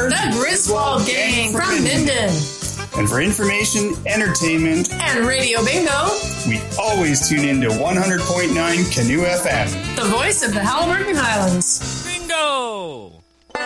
are the Griswold Gang from Minden. And for information, entertainment, and Radio Bingo, we always tune in to 100.9 Canoe FM, the voice of the Halliburton Highlands. Bingo!